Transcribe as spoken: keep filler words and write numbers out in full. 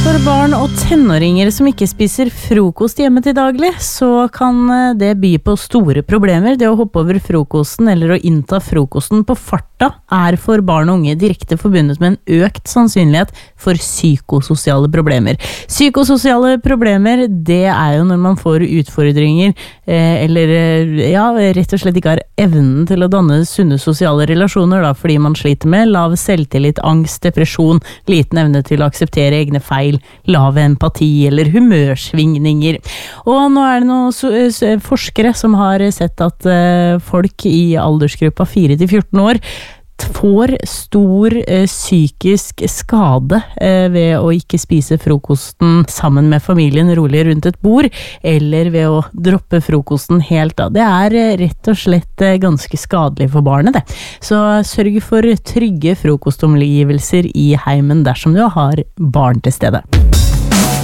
For barn og tenåringer som ikke spiser frokost hjemme til daglig, så kan det by på store problemer. Det å hoppe over frokosten eller å innta frokosten på farta er for barn og unge direkte forbundet med en økt sannsynlighet for psykososiale problemer. Psykososiale problemer, det er jo når man får utfordringer, eh, eller ja, rett og slett ikke har evnen til å danne sunne sosiale relasjoner, da, fordi man sliter med lav selvtillit, angst, depresjon, liten evne til å akseptere egne feil, lav empati eller humørsvingninger. Og nå er det noen forskere som har sett at folk i aldersgruppa fire til fjorten år får stor eh, psykisk skade eh, ved å ikke spise frokosten sammen med familien rolig rundt et bord, eller ved å droppe frokosten helt. Da. Det er eh, rett og slett eh, ganske skadelig for barnet, det. Så sørg for trygge frokostomgivelser i heimen dersom du har barn til stede.